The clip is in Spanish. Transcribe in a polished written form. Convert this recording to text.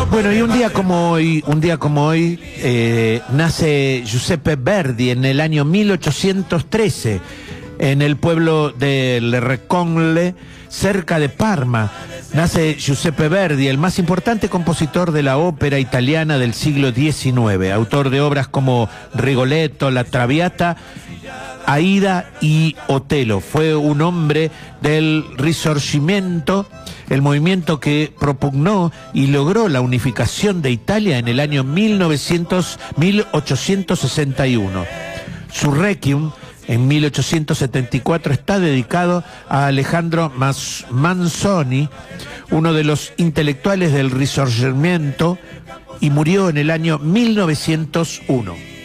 Bueno, y un día como hoy, nace Giuseppe Verdi en el año 1813 en el pueblo de Reconle, cerca de Parma. Nace Giuseppe Verdi, el más importante compositor de la ópera italiana del siglo XIX, autor de obras como Rigoletto, La Traviata, Aida y Otelo. Fue un hombre del Risorgimento, el movimiento que propugnó y logró la unificación de Italia en el año 1861. Su Requiem en 1874 está dedicado a Alejandro Manzoni, uno de los intelectuales del Risorgimento, y murió en el año 1901.